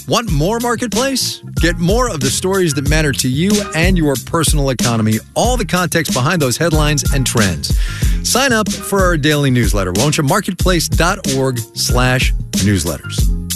Want more Marketplace? Get more of the stories that matter to you and your personal economy, all the context behind those headlines and trends. Sign up for our daily newsletter, won't you? Marketplace.org/newsletters.